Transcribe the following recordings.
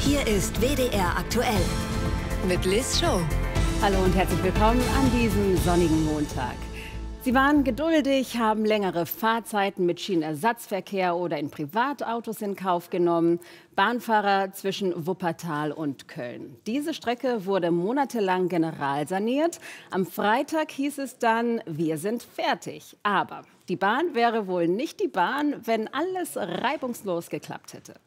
Hier ist WDR aktuell mit Liz Show. Hallo und herzlich willkommen an diesem sonnigen Montag. Sie waren geduldig, haben längere Fahrzeiten mit Schienenersatzverkehr oder in Privatautos in Kauf genommen. Bahnfahrer zwischen Wuppertal und Köln. Diese Strecke wurde monatelang generalsaniert. Am Freitag hieß es dann, wir sind fertig. Aber die Bahn wäre wohl nicht die Bahn, wenn alles reibungslos geklappt hätte.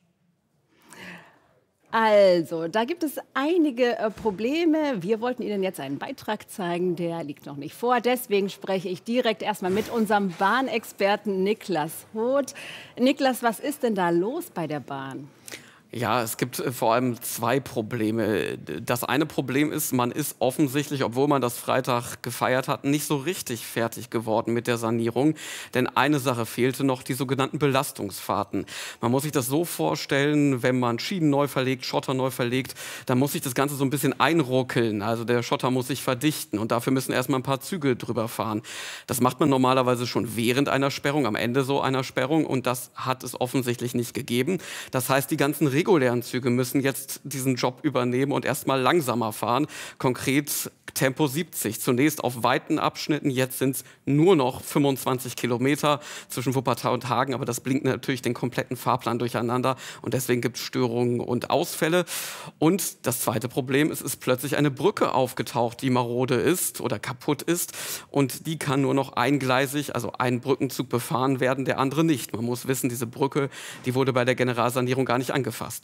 Also, da gibt es einige Probleme. Wir wollten Ihnen jetzt einen Beitrag zeigen, der liegt noch nicht vor. Deswegen spreche ich direkt erstmal mit unserem Bahnexperten Niklas Hoth. Niklas, was ist denn da los bei der Bahn? Ja, es gibt vor allem zwei Probleme. Das eine Problem ist, man ist offensichtlich, obwohl man das Freitag gefeiert hat, nicht so richtig fertig geworden mit der Sanierung. Denn eine Sache fehlte noch, die sogenannten Belastungsfahrten. Man muss sich das so vorstellen, wenn man Schienen neu verlegt, Schotter neu verlegt, dann muss sich das Ganze so ein bisschen einruckeln. Also der Schotter muss sich verdichten und dafür müssen erstmal ein paar Züge drüber fahren. Das macht man normalerweise schon während einer Sperrung, am Ende so einer Sperrung, und das hat es offensichtlich nicht gegeben. Das heißt, die ganzen regulären Züge müssen jetzt diesen Job übernehmen und erstmal langsamer fahren. Konkret Tempo 70. Zunächst auf weiten Abschnitten, jetzt sind es nur noch 25 Kilometer zwischen Wuppertal und Hagen. Aber das bringt natürlich den kompletten Fahrplan durcheinander und deswegen gibt es Störungen und Ausfälle. Und das zweite Problem, es ist plötzlich eine Brücke aufgetaucht, die marode ist oder kaputt ist. Und die kann nur noch eingleisig, also ein Brückenzug befahren werden, der andere nicht. Man muss wissen, diese Brücke, die wurde bei der Generalsanierung gar nicht angefasst.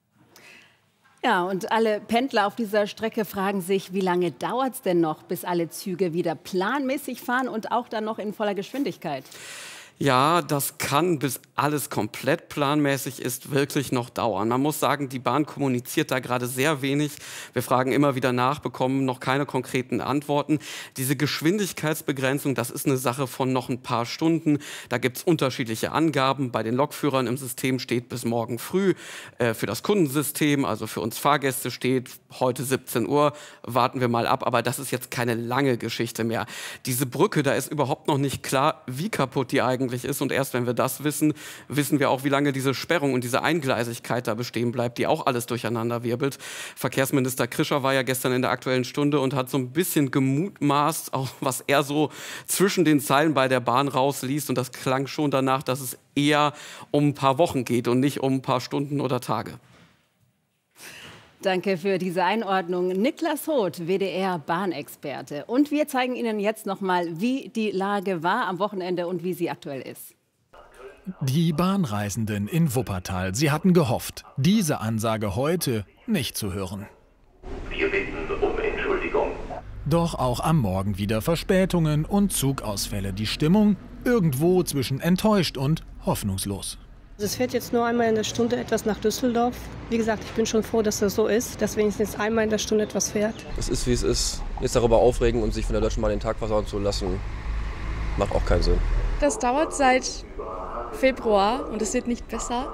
Ja, und alle Pendler auf dieser Strecke fragen sich, wie lange dauert es denn noch, bis alle Züge wieder planmäßig fahren und auch dann noch in voller Geschwindigkeit? Ja, das kann, bis alles komplett planmäßig ist, wirklich noch dauern. Man muss sagen, die Bahn kommuniziert da gerade sehr wenig. Wir fragen immer wieder nach, bekommen noch keine konkreten Antworten. Diese Geschwindigkeitsbegrenzung, das ist eine Sache von noch ein paar Stunden. Da gibt es unterschiedliche Angaben. Bei den Lokführern im System steht bis morgen früh. Für das Kundensystem, also für uns Fahrgäste, steht heute 17 Uhr. Warten wir mal ab. Aber das ist jetzt keine lange Geschichte mehr. Diese Brücke, da ist überhaupt noch nicht klar, wie kaputt die eigentlich ist. Und erst wenn wir das wissen, wissen wir auch, wie lange diese Sperrung und diese Eingleisigkeit da bestehen bleibt, die auch alles durcheinander wirbelt. Verkehrsminister Krischer war ja gestern in der Aktuellen Stunde und hat so ein bisschen gemutmaßt, auch was er so zwischen den Zeilen bei der Bahn rausliest. Und das klang schon danach, dass es eher um ein paar Wochen geht und nicht um ein paar Stunden oder Tage. Danke für diese Einordnung. Niklas Hoth, WDR-Bahnexperte. Und wir zeigen Ihnen jetzt noch mal, wie die Lage war am Wochenende und wie sie aktuell ist. Die Bahnreisenden in Wuppertal, sie hatten gehofft, diese Ansage heute nicht zu hören. Wir bitten um Entschuldigung. Doch auch am Morgen wieder Verspätungen und Zugausfälle. Die Stimmung irgendwo zwischen enttäuscht und hoffnungslos. Es fährt jetzt nur einmal in der Stunde etwas nach Düsseldorf. Wie gesagt, ich bin schon froh, dass das so ist, dass wenigstens einmal in der Stunde etwas fährt. Es ist, wie es ist. Jetzt darüber aufregen und sich von der Deutschen Bahn den Tag versauen zu lassen, macht auch keinen Sinn. Das dauert seit Februar und es wird nicht besser.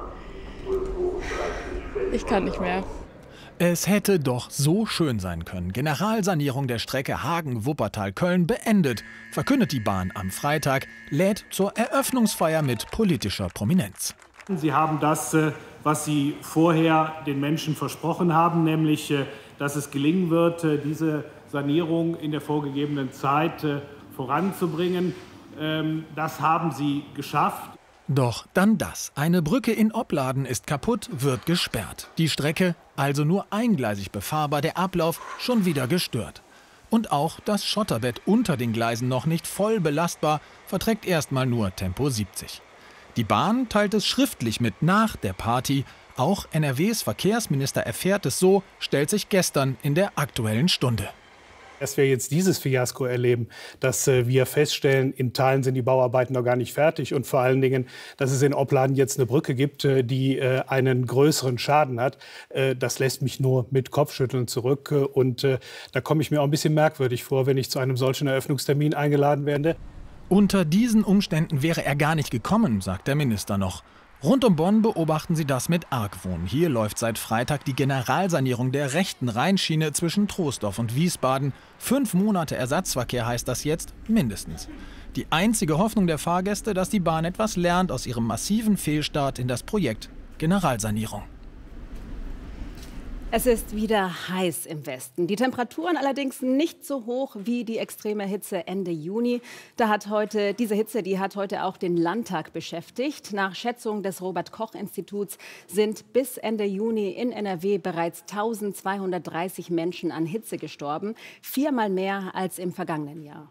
Ich kann nicht mehr. Es hätte doch so schön sein können. Generalsanierung der Strecke Hagen-Wuppertal-Köln beendet, verkündet die Bahn am Freitag, lädt zur Eröffnungsfeier mit politischer Prominenz. Sie haben das, was Sie vorher den Menschen versprochen haben, nämlich, dass es gelingen wird, diese Sanierung in der vorgegebenen Zeit voranzubringen. Das haben Sie geschafft. Doch dann das. Eine Brücke in Opladen ist kaputt, wird gesperrt. Die Strecke also nur eingleisig befahrbar, der Ablauf schon wieder gestört. Und auch das Schotterbett unter den Gleisen noch nicht voll belastbar, verträgt erstmal nur Tempo 70. Die Bahn teilt es schriftlich mit nach der Party. Auch NRWs Verkehrsminister erfährt es so, stellt sich gestern in der Aktuellen Stunde. Dass wir jetzt dieses Fiasko erleben, dass wir feststellen, in Teilen sind die Bauarbeiten noch gar nicht fertig und vor allen Dingen, dass es in Opladen jetzt eine Brücke gibt, die einen größeren Schaden hat, das lässt mich nur mit Kopfschütteln zurück. Und da komme ich mir auch ein bisschen merkwürdig vor, wenn ich zu einem solchen Eröffnungstermin eingeladen werde. Unter diesen Umständen wäre er gar nicht gekommen, sagt der Minister noch. Rund um Bonn beobachten sie das mit Argwohn. Hier läuft seit Freitag die Generalsanierung der rechten Rheinschiene zwischen Troisdorf und Wiesbaden. 5 Monate Ersatzverkehr heißt das jetzt mindestens. Die einzige Hoffnung der Fahrgäste, dass die Bahn etwas lernt aus ihrem massiven Fehlstart in das Projekt Generalsanierung. Es ist wieder heiß im Westen. Die Temperaturen allerdings nicht so hoch wie die extreme Hitze Ende Juni. Diese Hitze, die hat heute auch den Landtag beschäftigt. Nach Schätzung des Robert-Koch-Instituts sind bis Ende Juni in NRW bereits 1230 Menschen an Hitze gestorben. 4-mal mehr als im vergangenen Jahr.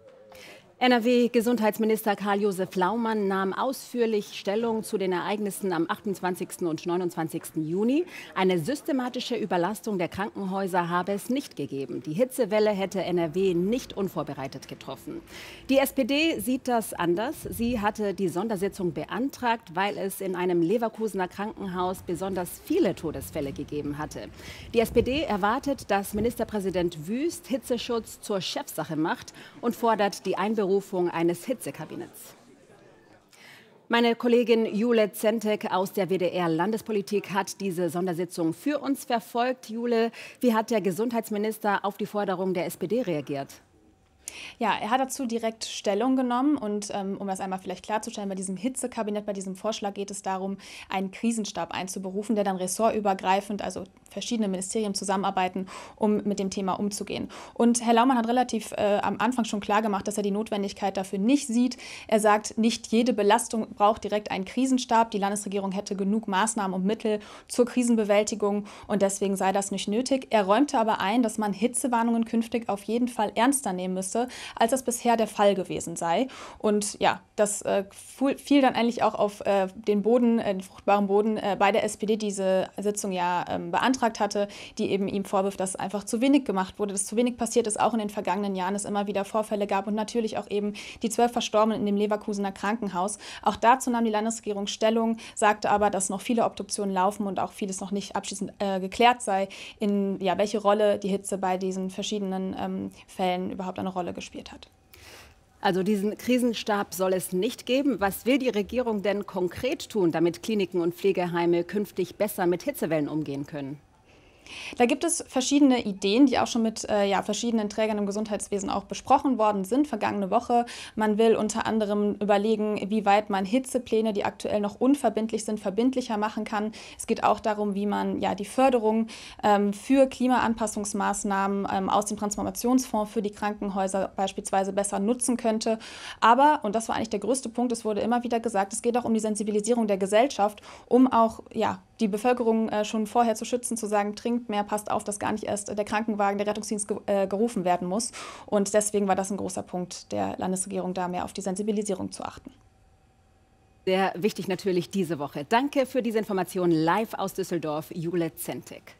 NRW-Gesundheitsminister Karl-Josef Laumann nahm ausführlich Stellung zu den Ereignissen am 28. und 29. Juni. Eine systematische Überlastung der Krankenhäuser habe es nicht gegeben. Die Hitzewelle hätte NRW nicht unvorbereitet getroffen. Die SPD sieht das anders. Sie hatte die Sondersitzung beantragt, weil es in einem Leverkusener Krankenhaus besonders viele Todesfälle gegeben hatte. Die SPD erwartet, dass Ministerpräsident Wüst Hitzeschutz zur Chefsache macht und fordert die Einberufung eines Hitzekabinetts. Meine Kollegin Jule Zentek aus der WDR-Landespolitik hat diese Sondersitzung für uns verfolgt. Jule, wie hat der Gesundheitsminister auf die Forderung der SPD reagiert? Ja, er hat dazu direkt Stellung genommen und um das einmal vielleicht klarzustellen, bei diesem Hitzekabinett, bei diesem Vorschlag geht es darum, einen Krisenstab einzuberufen, der dann ressortübergreifend, also verschiedene Ministerien zusammenarbeiten, um mit dem Thema umzugehen. Und Herr Laumann hat relativ am Anfang schon klar gemacht, dass er die Notwendigkeit dafür nicht sieht. Er sagt, nicht jede Belastung braucht direkt einen Krisenstab. Die Landesregierung hätte genug Maßnahmen und Mittel zur Krisenbewältigung und deswegen sei das nicht nötig. Er räumte aber ein, dass man Hitzewarnungen künftig auf jeden Fall ernster nehmen müsse, als das bisher der Fall gewesen sei. Und ja, das fiel dann eigentlich auch auf den Boden, den fruchtbaren Boden bei der SPD, diese Sitzung ja beantragt hatte, die eben ihm vorwirft, dass einfach zu wenig gemacht wurde, dass zu wenig passiert ist, auch in den vergangenen Jahren es immer wieder Vorfälle gab und natürlich auch eben die 12 Verstorbenen in dem Leverkusener Krankenhaus. Auch dazu nahm die Landesregierung Stellung, sagte aber, dass noch viele Obduktionen laufen und auch vieles noch nicht abschließend geklärt sei, in welche Rolle die Hitze bei diesen verschiedenen Fällen überhaupt eine Rolle gespielt hat. Also diesen Krisenstab soll es nicht geben. Was will die Regierung denn konkret tun, damit Kliniken und Pflegeheime künftig besser mit Hitzewellen umgehen können? Da gibt es verschiedene Ideen, die auch schon mit verschiedenen Trägern im Gesundheitswesen auch besprochen worden sind, vergangene Woche. Man will unter anderem überlegen, wie weit man Hitzepläne, die aktuell noch unverbindlich sind, verbindlicher machen kann. Es geht auch darum, wie man die Förderung für Klimaanpassungsmaßnahmen aus dem Transformationsfonds für die Krankenhäuser beispielsweise besser nutzen könnte. Aber, und das war eigentlich der größte Punkt, es wurde immer wieder gesagt, es geht auch um die Sensibilisierung der Gesellschaft, um auch die Bevölkerung schon vorher zu schützen, zu sagen, trinkt mehr, passt auf, dass gar nicht erst der Krankenwagen, der Rettungsdienst gerufen werden muss. Und deswegen war das ein großer Punkt der Landesregierung, da mehr auf die Sensibilisierung zu achten. Sehr wichtig natürlich diese Woche. Danke für diese Information live aus Düsseldorf, Jule Zentek.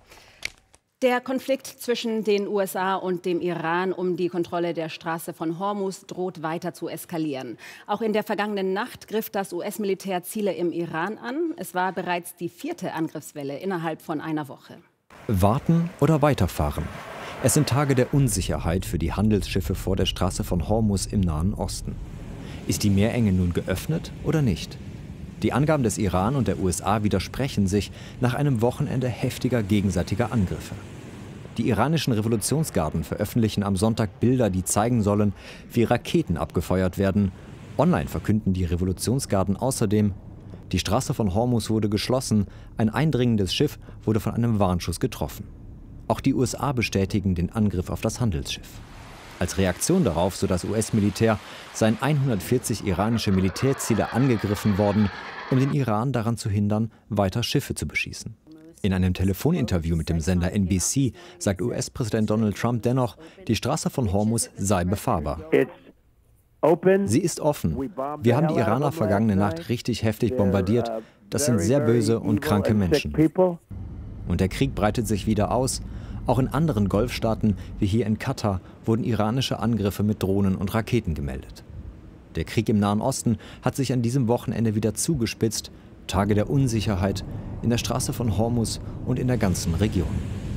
Der Konflikt zwischen den USA und dem Iran um die Kontrolle der Straße von Hormuz droht weiter zu eskalieren. Auch in der vergangenen Nacht griff das US-Militär Ziele im Iran an. Es war bereits die 4. Angriffswelle innerhalb von einer Woche. Warten oder weiterfahren? Es sind Tage der Unsicherheit für die Handelsschiffe vor der Straße von Hormuz im Nahen Osten. Ist die Meerenge nun geöffnet oder nicht? Die Angaben des Iran und der USA widersprechen sich nach einem Wochenende heftiger gegenseitiger Angriffe. Die iranischen Revolutionsgarden veröffentlichen am Sonntag Bilder, die zeigen sollen, wie Raketen abgefeuert werden. Online verkünden die Revolutionsgarden außerdem, die Straße von Hormuz wurde geschlossen, ein eindringendes Schiff wurde von einem Warnschuss getroffen. Auch die USA bestätigen den Angriff auf das Handelsschiff. Als Reaktion darauf, so das US-Militär, seien 140 iranische Militärziele angegriffen worden, um den Iran daran zu hindern, weiter Schiffe zu beschießen. In einem Telefoninterview mit dem Sender NBC sagt US-Präsident Donald Trump dennoch, die Straße von Hormuz sei befahrbar. Sie ist offen. Wir haben die Iraner vergangene Nacht richtig heftig bombardiert. Das sind sehr böse und kranke Menschen. Und der Krieg breitet sich wieder aus. Auch in anderen Golfstaaten, wie hier in Katar, wurden iranische Angriffe mit Drohnen und Raketen gemeldet. Der Krieg im Nahen Osten hat sich an diesem Wochenende wieder zugespitzt. Tage der Unsicherheit in der Straße von Hormuz und in der ganzen Region.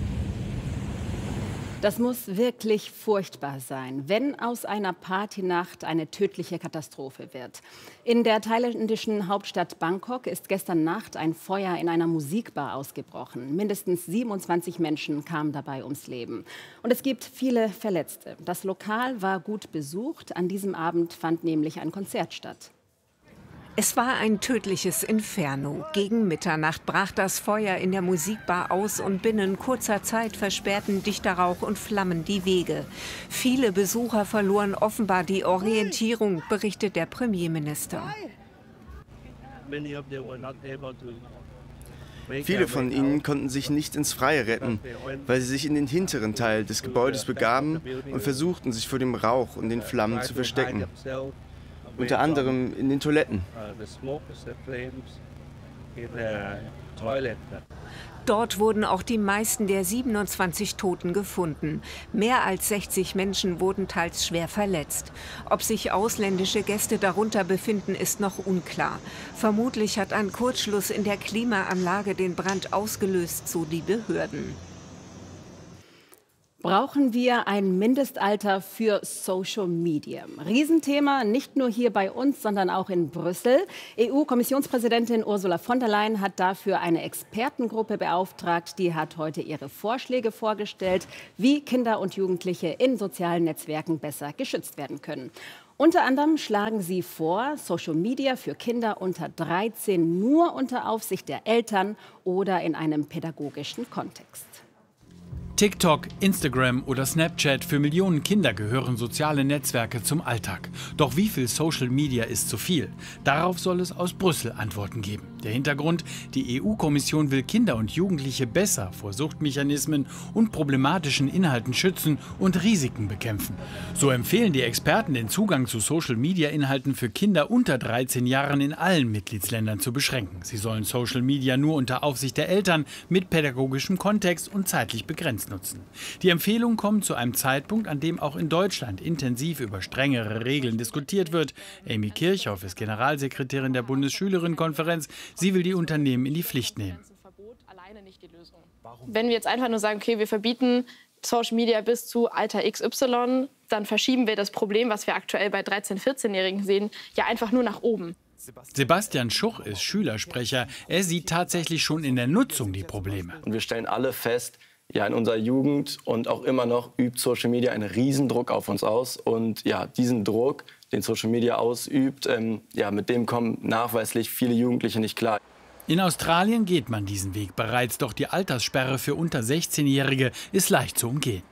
Das muss wirklich furchtbar sein, wenn aus einer Partynacht eine tödliche Katastrophe wird. In der thailändischen Hauptstadt Bangkok ist gestern Nacht ein Feuer in einer Musikbar ausgebrochen. Mindestens 27 Menschen kamen dabei ums Leben. Und es gibt viele Verletzte. Das Lokal war gut besucht. An diesem Abend fand nämlich ein Konzert statt. Es war ein tödliches Inferno. Gegen Mitternacht brach das Feuer in der Musikbar aus und binnen kurzer Zeit versperrten dichter Rauch und Flammen die Wege. Viele Besucher verloren offenbar die Orientierung, berichtet der Premierminister. Viele von ihnen konnten sich nicht ins Freie retten, weil sie sich in den hinteren Teil des Gebäudes begaben und versuchten, sich vor dem Rauch und den Flammen zu verstecken. Unter anderem in den Toiletten. Dort wurden auch die meisten der 27 Toten gefunden. Mehr als 60 Menschen wurden teils schwer verletzt. Ob sich ausländische Gäste darunter befinden, ist noch unklar. Vermutlich hat ein Kurzschluss in der Klimaanlage den Brand ausgelöst, so die Behörden. Brauchen wir ein Mindestalter für Social Media? Riesenthema, nicht nur hier bei uns, sondern auch in Brüssel. EU-Kommissionspräsidentin Ursula von der Leyen hat dafür eine Expertengruppe beauftragt. Die hat heute ihre Vorschläge vorgestellt, wie Kinder und Jugendliche in sozialen Netzwerken besser geschützt werden können. Unter anderem schlagen sie vor, Social Media für Kinder unter 13 nur unter Aufsicht der Eltern oder in einem pädagogischen Kontext. TikTok, Instagram oder Snapchat, für Millionen Kinder gehören soziale Netzwerke zum Alltag. Doch wie viel Social Media ist zu viel? Darauf soll es aus Brüssel Antworten geben. Der Hintergrund: Die EU-Kommission will Kinder und Jugendliche besser vor Suchtmechanismen und problematischen Inhalten schützen und Risiken bekämpfen. So empfehlen die Experten, den Zugang zu Social-Media-Inhalten für Kinder unter 13 Jahren in allen Mitgliedsländern zu beschränken. Sie sollen Social Media nur unter Aufsicht der Eltern mit pädagogischem Kontext und zeitlich begrenzt nutzen. Die Empfehlung kommt zu einem Zeitpunkt, an dem auch in Deutschland intensiv über strengere Regeln diskutiert wird. Amy Kirchhoff ist Generalsekretärin der Bundesschülerinnenkonferenz. Sie will die Unternehmen in die Pflicht nehmen. Wenn wir jetzt einfach nur sagen, okay, wir verbieten Social Media bis zu Alter XY, dann verschieben wir das Problem, was wir aktuell bei 13-, 14-Jährigen sehen, ja einfach nur nach oben. Sebastian Schuch ist Schülersprecher. Er sieht tatsächlich schon in der Nutzung die Probleme. Und wir stellen alle fest, ja, in unserer Jugend und auch immer noch übt Social Media einen Riesendruck auf uns aus. Und ja, diesen Druck, den Social Media ausübt, mit dem kommen nachweislich viele Jugendliche nicht klar. In Australien geht man diesen Weg bereits, doch die Alterssperre für unter 16-Jährige ist leicht zu umgehen.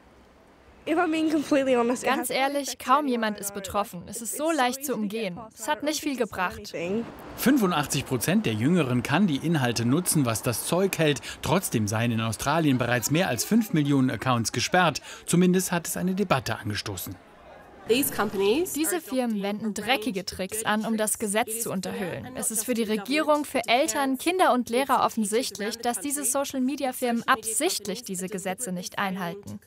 Ganz ehrlich, kaum jemand ist betroffen. Es ist so leicht zu umgehen. Es hat nicht viel gebracht. 85% der Jüngeren kann die Inhalte nutzen, was das Zeug hält. Trotzdem seien in Australien bereits mehr als 5 Millionen Accounts gesperrt. Zumindest hat es eine Debatte angestoßen. Diese Firmen wenden dreckige Tricks an, um das Gesetz zu unterhöhlen. Es ist für die Regierung, für Eltern, Kinder und Lehrer offensichtlich, dass diese Social-Media-Firmen absichtlich diese Gesetze nicht einhalten.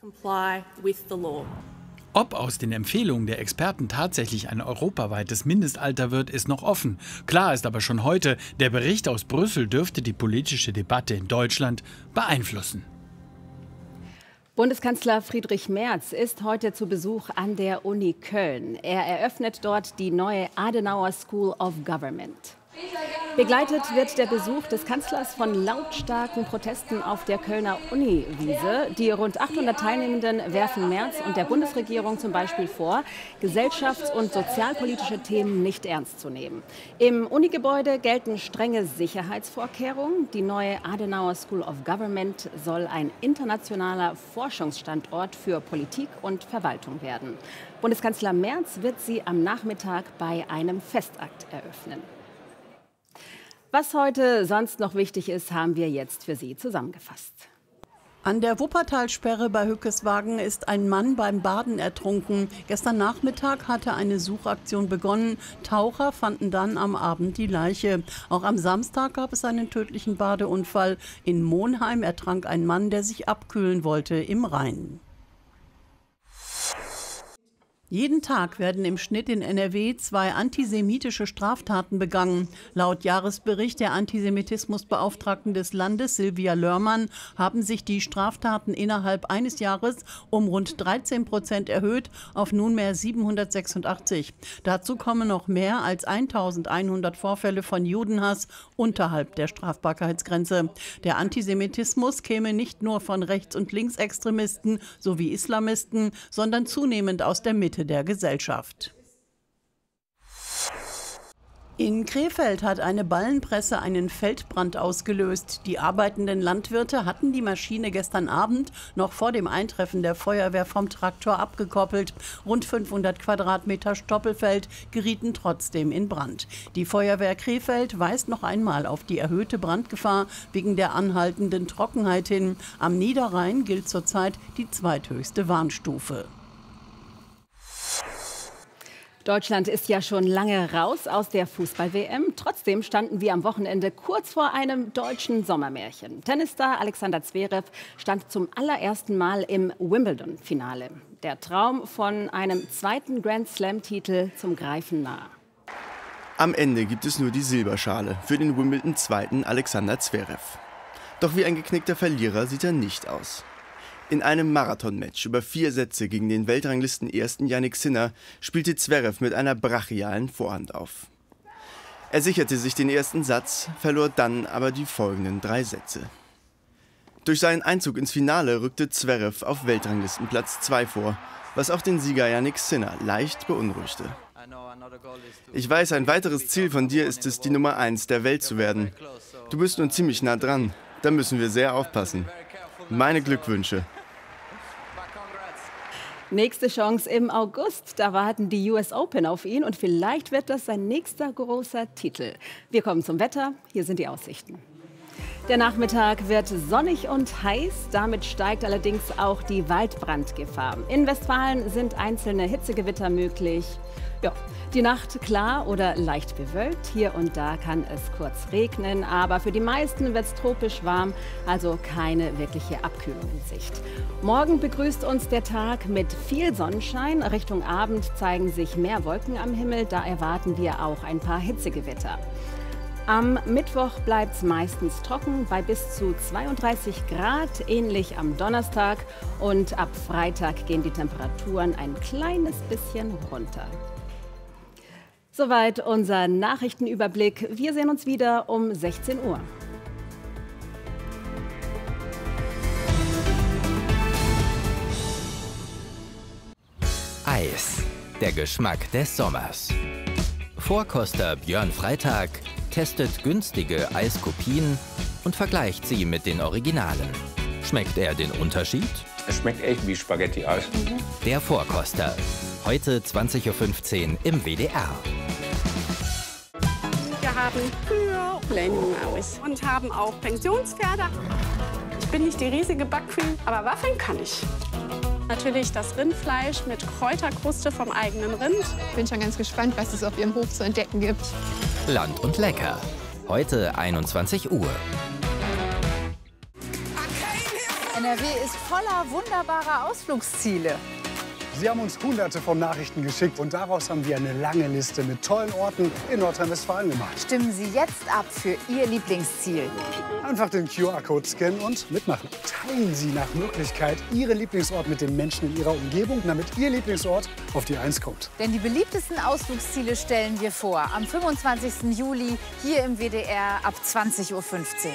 Ob aus den Empfehlungen der Experten tatsächlich ein europaweites Mindestalter wird, ist noch offen. Klar ist aber schon heute, der Bericht aus Brüssel dürfte die politische Debatte in Deutschland beeinflussen. Bundeskanzler Friedrich Merz ist heute zu Besuch an der Uni Köln. Er eröffnet dort die neue Adenauer School of Government. Begleitet wird der Besuch des Kanzlers von lautstarken Protesten auf der Kölner Uniwiese. Die rund 800 Teilnehmenden werfen Merz und der Bundesregierung zum Beispiel vor, gesellschafts- und sozialpolitische Themen nicht ernst zu nehmen. Im Unigebäude gelten strenge Sicherheitsvorkehrungen. Die neue Adenauer School of Government soll ein internationaler Forschungsstandort für Politik und Verwaltung werden. Bundeskanzler Merz wird sie am Nachmittag bei einem Festakt eröffnen. Was heute sonst noch wichtig ist, haben wir jetzt für Sie zusammengefasst. An der Wuppertalsperre bei Hückeswagen ist ein Mann beim Baden ertrunken. Gestern Nachmittag hatte eine Suchaktion begonnen. Taucher fanden dann am Abend die Leiche. Auch am Samstag gab es einen tödlichen Badeunfall. In Monheim ertrank ein Mann, der sich abkühlen wollte im Rhein. Jeden Tag werden im Schnitt in NRW 2 antisemitische Straftaten begangen. Laut Jahresbericht der Antisemitismusbeauftragten des Landes, Silvia Lörmann, haben sich die Straftaten innerhalb eines Jahres um rund 13% erhöht auf nunmehr 786. Dazu kommen noch mehr als 1100 Vorfälle von Judenhass unterhalb der Strafbarkeitsgrenze. Der Antisemitismus käme nicht nur von Rechts- und Linksextremisten sowie Islamisten, sondern zunehmend aus der Mitte der Gesellschaft. In Krefeld hat eine Ballenpresse einen Feldbrand ausgelöst. Die arbeitenden Landwirte hatten die Maschine gestern Abend noch vor dem Eintreffen der Feuerwehr vom Traktor abgekoppelt. Rund 500 Quadratmeter Stoppelfeld gerieten trotzdem in Brand. Die Feuerwehr Krefeld weist noch einmal auf die erhöhte Brandgefahr wegen der anhaltenden Trockenheit hin. Am Niederrhein gilt zurzeit die zweithöchste Warnstufe. Deutschland ist ja schon lange raus aus der Fußball-WM. Trotzdem standen wir am Wochenende kurz vor einem deutschen Sommermärchen. Tennisstar Alexander Zverev stand zum allerersten Mal im Wimbledon-Finale. Der Traum von einem zweiten Grand-Slam-Titel zum Greifen nah. Am Ende gibt es nur die Silberschale für den Wimbledon-Zweiten Alexander Zverev. Doch wie ein geknickter Verlierer sieht er nicht aus. In einem Marathon-Match über 4 Sätze gegen den Weltranglisten-Ersten Jannik Sinner spielte Zverev mit einer brachialen Vorhand auf. Er sicherte sich den ersten Satz, verlor dann aber die folgenden 3 Sätze. Durch seinen Einzug ins Finale rückte Zverev auf Weltranglistenplatz 2 vor, was auch den Sieger Jannik Sinner leicht beunruhigte. Ich weiß, ein weiteres Ziel von dir ist es, die Nummer 1 der Welt zu werden. Du bist nun ziemlich nah dran, da müssen wir sehr aufpassen. Meine Glückwünsche. Nächste Chance im August. Da warten die US Open auf ihn und vielleicht wird das sein nächster großer Titel. Wir kommen zum Wetter. Hier sind die Aussichten. Der Nachmittag wird sonnig und heiß. Damit steigt allerdings auch die Waldbrandgefahr. In Westfalen sind einzelne Hitzegewitter möglich. Ja, die Nacht klar oder leicht bewölkt. Hier und da kann es kurz regnen, aber für die meisten wird es tropisch warm, also keine wirkliche Abkühlung in Sicht. Morgen begrüßt uns der Tag mit viel Sonnenschein. Richtung Abend zeigen sich mehr Wolken am Himmel, da erwarten wir auch ein paar Hitzegewitter. Am Mittwoch bleibt es meistens trocken bei bis zu 32 Grad, ähnlich am Donnerstag. Und ab Freitag gehen die Temperaturen ein kleines bisschen runter. Soweit unser Nachrichtenüberblick. Wir sehen uns wieder um 16 Uhr. Eis, der Geschmack des Sommers. Vorkoster Björn Freitag testet günstige Eiskopien und vergleicht sie mit den Originalen. Schmeckt er den Unterschied? Es schmeckt echt wie Spaghetti-Eis. Der Vorkoster. Heute 20:15 Uhr im WDR. Wir haben Kühe, Lendenmaus und haben auch Pensionspferde. Ich bin nicht die riesige Backqueen, aber waffeln kann ich. Natürlich das Rindfleisch mit Kräuterkruste vom eigenen Rind. Ich bin schon ganz gespannt, was es auf Ihrem Hof zu entdecken gibt. Land und Lecker. Heute 21 Uhr. NRW ist voller wunderbarer Ausflugsziele. Sie haben uns Hunderte von Nachrichten geschickt und daraus haben wir eine lange Liste mit tollen Orten in Nordrhein-Westfalen gemacht. Stimmen Sie jetzt ab für Ihr Lieblingsziel. Einfach den QR-Code scannen und mitmachen. Teilen Sie nach Möglichkeit Ihren Lieblingsort mit den Menschen in Ihrer Umgebung, damit Ihr Lieblingsort auf die 1 kommt. Denn die beliebtesten Ausflugsziele stellen wir vor. Am 25. Juli hier im WDR ab 20:15 Uhr.